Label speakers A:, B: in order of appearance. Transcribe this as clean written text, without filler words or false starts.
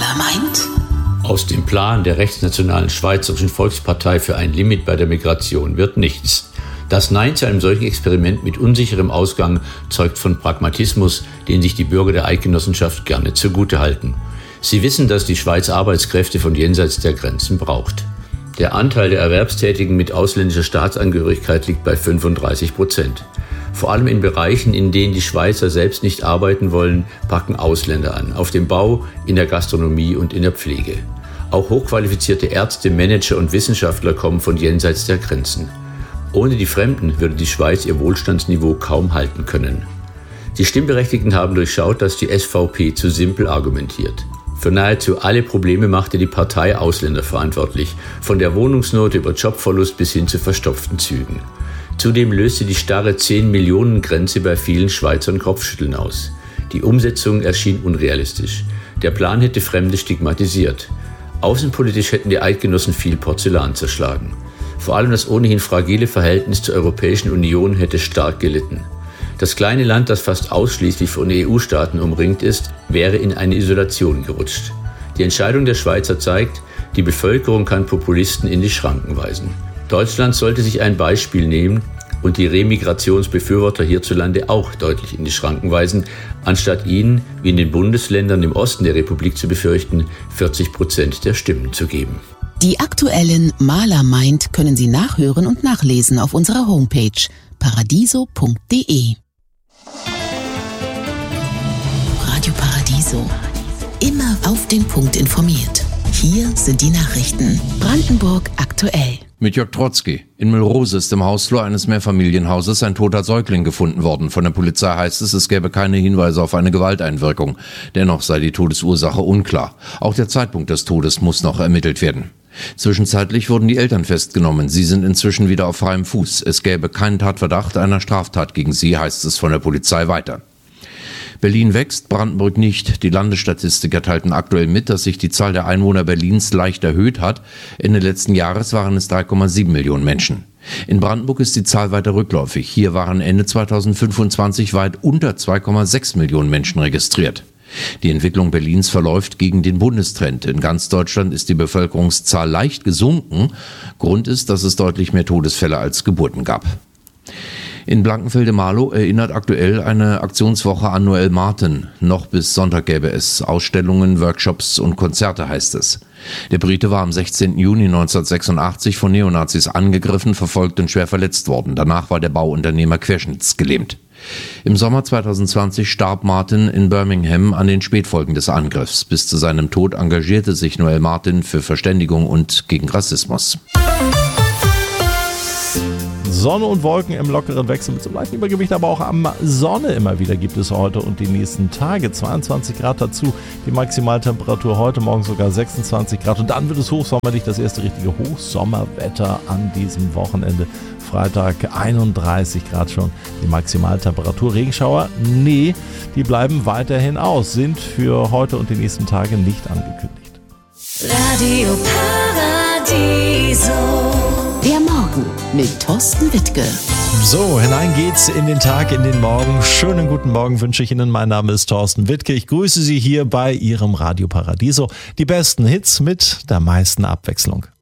A: Maler meint?
B: Aus dem Plan der rechtsnationalen Schweizerischen Volkspartei für ein Limit bei der Migration wird nichts. Das Nein zu einem solchen Experiment mit unsicherem Ausgang zeugt von Pragmatismus, den sich die Bürger der Eidgenossenschaft gerne zugutehalten. Sie wissen, dass die Schweiz Arbeitskräfte von jenseits der Grenzen braucht. Der Anteil der Erwerbstätigen mit ausländischer Staatsangehörigkeit liegt bei 35%. Vor allem in Bereichen, in denen die Schweizer selbst nicht arbeiten wollen, packen Ausländer an. Auf dem Bau, in der Gastronomie und in der Pflege. Auch hochqualifizierte Ärzte, Manager und Wissenschaftler kommen von jenseits der Grenzen. Ohne die Fremden würde die Schweiz ihr Wohlstandsniveau kaum halten können. Die Stimmberechtigten haben durchschaut, dass die SVP zu simpel argumentiert. Für nahezu alle Probleme machte die Partei Ausländer verantwortlich, von der Wohnungsnot über Jobverlust bis hin zu verstopften Zügen. Zudem löste die starre 10-Millionen-Grenze bei vielen Schweizern Kopfschütteln aus. Die Umsetzung erschien unrealistisch. Der Plan hätte Fremde stigmatisiert. Außenpolitisch hätten die Eidgenossen viel Porzellan zerschlagen. Vor allem das ohnehin fragile Verhältnis zur Europäischen Union hätte stark gelitten. Das kleine Land, das fast ausschließlich von EU-Staaten umringt ist, wäre in eine Isolation gerutscht. Die Entscheidung der Schweizer zeigt, die Bevölkerung kann Populisten in die Schranken weisen. Deutschland sollte sich ein Beispiel nehmen und die Remigrationsbefürworter hierzulande auch deutlich in die Schranken weisen, anstatt ihnen, wie in den Bundesländern im Osten der Republik zu befürchten, 40% der Stimmen zu geben.
A: Die aktuellen Maler meint können Sie nachhören und nachlesen auf unserer Homepage paradiso.de. Radio Paradiso. Immer auf den Punkt informiert. Hier sind die Nachrichten. Brandenburg aktuell.
C: Mit Jörg Trotzki. In Müllrose ist im Hausflur eines Mehrfamilienhauses ein toter Säugling gefunden worden. Von der Polizei heißt es gäbe keine Hinweise auf eine Gewalteinwirkung. Dennoch sei die Todesursache unklar. Auch der Zeitpunkt des Todes muss noch ermittelt werden. Zwischenzeitlich wurden die Eltern festgenommen. Sie sind inzwischen wieder auf freiem Fuß. Es gäbe keinen Tatverdacht einer Straftat gegen sie, heißt es von der Polizei weiter. Berlin wächst, Brandenburg nicht. Die Landesstatistiker teilten aktuell mit, dass sich die Zahl der Einwohner Berlins leicht erhöht hat. Ende letzten Jahres waren es 3,7 Millionen Menschen. In Brandenburg ist die Zahl weiter rückläufig. Hier waren Ende 2025 weit unter 2,6 Millionen Menschen registriert. Die Entwicklung Berlins verläuft gegen den Bundestrend. In ganz Deutschland ist die Bevölkerungszahl leicht gesunken. Grund ist, dass es deutlich mehr Todesfälle als Geburten gab. In Blankenfelde-Marlow erinnert aktuell eine Aktionswoche an Noel Martin. Noch bis Sonntag gäbe es Ausstellungen, Workshops und Konzerte, heißt es. Der Brite war am 16. Juni 1986 von Neonazis angegriffen, verfolgt und schwer verletzt worden. Danach war der Bauunternehmer querschnittsgelähmt. Im Sommer 2020 starb Martin in Birmingham an den Spätfolgen des Angriffs. Bis zu seinem Tod engagierte sich Noel Martin für Verständigung und gegen Rassismus.
D: Sonne und Wolken im lockeren Wechsel mit so leichten Übergewicht, aber auch am Sonne immer wieder gibt es heute und die nächsten Tage. 22 Grad dazu, die Maximaltemperatur heute Morgen sogar 26 Grad und dann wird es hochsommerlich, das erste richtige Hochsommerwetter an diesem Wochenende. Freitag 31 Grad schon, die Maximaltemperatur. Regenschauer, nee, die bleiben weiterhin aus, sind für heute und die nächsten Tage nicht angekündigt.
E: Radio Paradiso.
A: Der Morgen mit Thorsten Wittke.
D: So, hinein geht's in den Tag, in den Morgen. Schönen guten Morgen wünsche ich Ihnen. Mein Name ist Thorsten Wittke. Ich grüße Sie hier bei Ihrem Radio Paradiso. Die besten Hits mit der meisten Abwechslung.